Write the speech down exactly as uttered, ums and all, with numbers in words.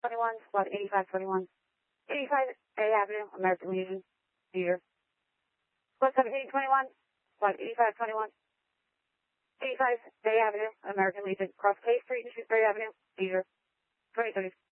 twenty-one, squad eighty-five twenty-one. eighty-five A Avenue, American Legion, Theater. Squad seventeen twenty-one, squad eighty-five twenty-one. eighty-five Bay Avenue, American Legion, cross K Street and Shrewsbury Avenue, Theater. twenty thirty.